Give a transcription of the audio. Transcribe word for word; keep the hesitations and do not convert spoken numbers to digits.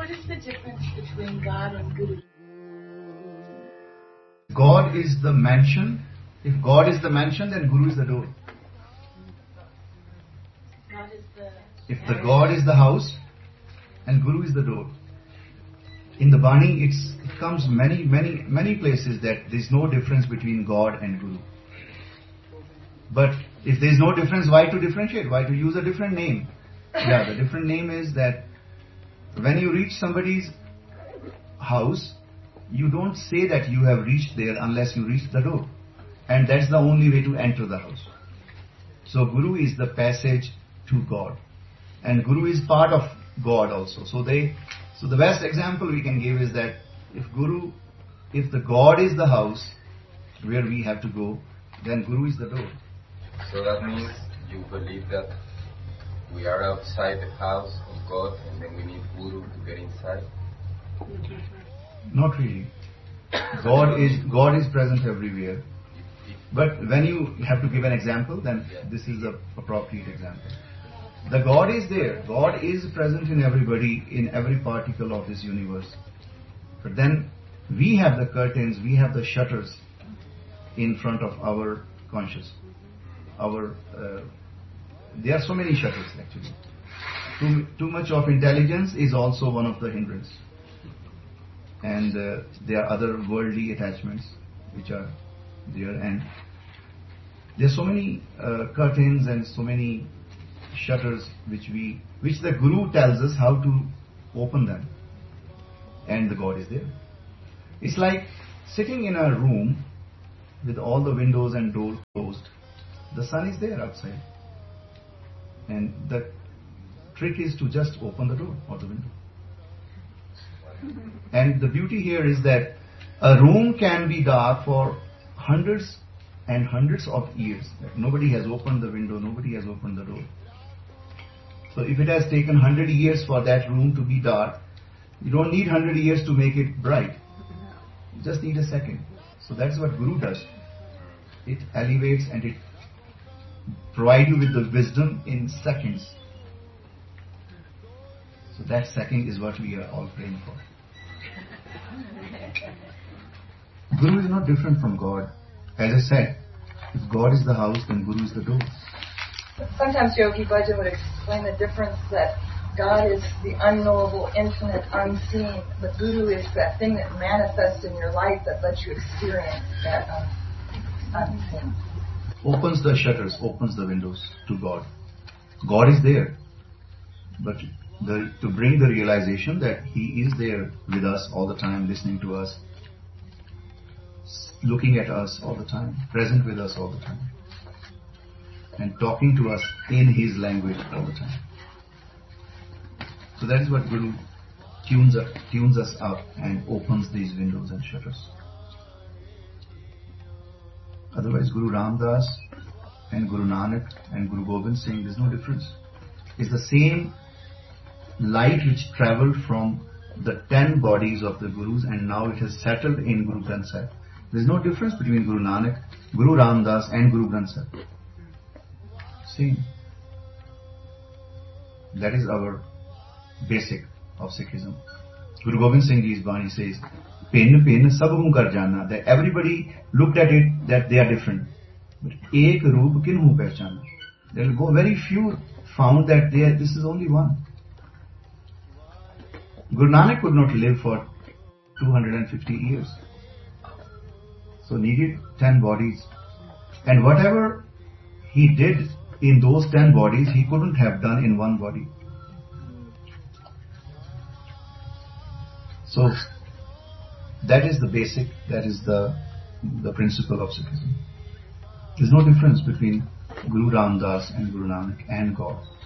What is the difference between God and Guru? God is the mansion. If God is the mansion, then Guru is the door. God is the... If the God is the house, and Guru is the door. In the Bani, it's, it comes many, many, many places that there is no difference between God and Guru. But if there is no difference, why to differentiate? Why to use a different name? Yeah, the different name is that when you reach somebody's house, you don't say that you have reached there unless you reach the door. And that's the only way to enter the house. So Guru is the passage to God. And Guru is part of God also. So they, so the best example we can give is that if Guru, if the God is the house where we have to go, then Guru is the door. So that means you believe that we are outside the house of God and then we need Guru to get inside? Not really. God is God is present everywhere. But when you have to give an example, then this is a appropriate example. The God is there. God is present in everybody, in every particle of this universe. But then we have the curtains, we have the shutters in front of our conscious. Our uh, there are so many shutters actually. Too, too much of intelligence is also one of the hindrance. And uh, there are other worldly attachments which are there, and there are so many uh, curtains and so many shutters which we, which the Guru tells us how to open them, and the God is there. It's like sitting in a room with all the windows and doors closed. The sun is there outside, and the trick is to just open the door or the window. And the beauty here is that a room can be dark for hundreds and hundreds of years. Nobody has opened the window, nobody has opened the door. So if it has taken one hundred years for that room to be dark, you don't need one hundred years to make it bright. You just need a second. So that's what Guru does. It elevates and it provides you with the wisdom in seconds. So that second is what we are all praying for. Guru is not different from God. As I said, if God is the house, then Guru is the door. Sometimes Yogi Bhajan would explain the difference that God is the unknowable, infinite, unseen. The Guru is that thing that manifests in your life that lets you experience that unseen. Opens the shutters, opens the windows to God. God is there. But the, to bring the realization that He is there with us all the time, listening to us, looking at us all the time, present with us all the time, and talking to us in His language all the time. So that is what Guru tunes, up, tunes us up and opens these windows and shutters. Otherwise, Guru Ramdas and Guru Nanak and Guru Gobind Singh, there is no difference. It's the same light which travelled from the ten bodies of the Gurus, and now it has settled in Guru Granth Sahib. There is no difference between Guru Nanak, Guru Ramdas and Guru Granth Sahib. Same. That is our basic of Sikhism. Guru Gobind Singh Ji's Bani says, Pin pin sabhu kar jana, that everybody looked at it that they are different. But ek roop kinhu pehchana. There will go very few found that they are, this is only one. Guru Nanak could not live for two hundred fifty years. So needed ten bodies. And whatever he did in those ten bodies, he couldn't have done in one body. So that is the basic, that is the the principle of Sikhism. There is no difference between Guru Ramdas and Guru Nanak and God.